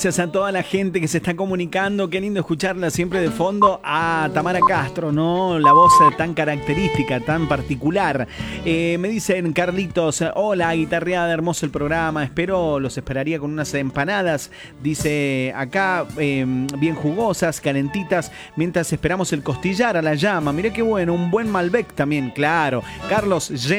Gracias a toda la gente que se está comunicando. Qué lindo escucharla siempre de fondo a Tamara Castro, ¿no? La voz tan característica, tan particular. Me dicen, Carlitos, hola, guitarreada, hermoso el programa. Los esperaría con unas empanadas. Dice acá, bien jugosas, calentitas, mientras esperamos el costillar a la llama. Mirá qué bueno, un buen Malbec también, claro. Carlos,